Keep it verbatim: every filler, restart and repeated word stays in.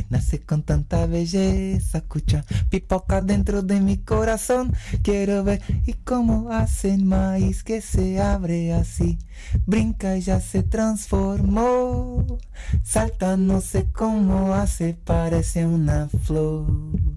nace con tanta belleza, escucha, pipoca dentro de mi corazón, quiero ver y cómo hace el maíz que se abre así, brinca y ya se transformó, salta no sé cómo hace, parece una flor.